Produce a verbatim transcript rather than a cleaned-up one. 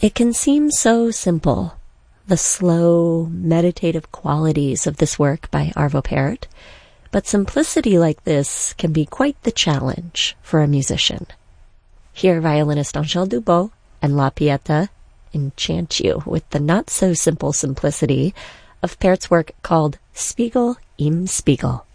It can seem so simple, the slow, meditative qualities of this work by Arvo Pärt, but simplicity like this can be quite the challenge for a musician. Here, violinist Angèle Dubos and La Pieta enchant you with the not-so-simple simplicity of Pärt's work called Spiegel im Spiegel.